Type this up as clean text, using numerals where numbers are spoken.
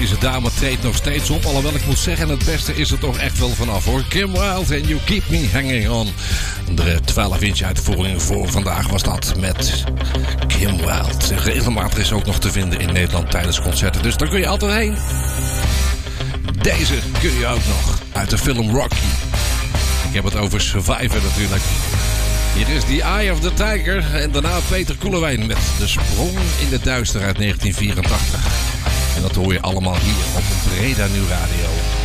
Deze dame treedt nog steeds op. Alhoewel ik moet zeggen, het beste is er toch echt wel vanaf hoor. Kim Wilde en You Keep Me Hanging On. De 12-inch uitvoering voor vandaag was dat met Kim Wilde. Regelmatig is ook nog te vinden in Nederland tijdens concerten. Dus daar kun je altijd heen. Deze kun je ook nog uit de film Rocky. Ik heb het over Survivor natuurlijk. Hier is The Eye of the Tiger en daarna Peter Koelewijn met De Sprong in de Duister uit 1984. En dat hoor je allemaal hier op Breda Nu Radio.